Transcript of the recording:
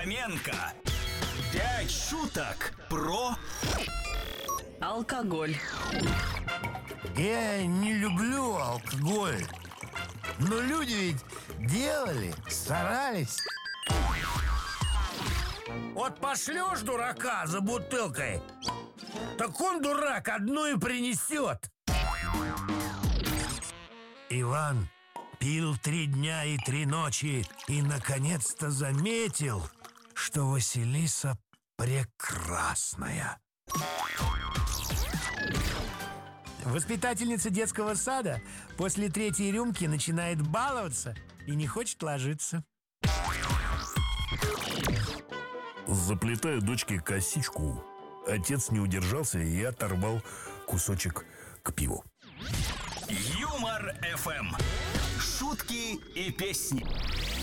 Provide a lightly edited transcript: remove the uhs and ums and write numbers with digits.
Фоменко. 5 шуток про алкоголь. Я не люблю алкоголь, но люди ведь делали, старались. Вот пошлешь дурака за бутылкой, так он, дурак, одну и принесет. Иван пил 3 дня и 3 ночи и наконец-то заметил, что Василиса прекрасная. Воспитательница детского сада после 3-й рюмки начинает баловаться и не хочет ложиться. Заплетаю дочке косичку. Отец не удержался и оторвал кусочек к пиву. Юмор ФМ. Шутки и песни.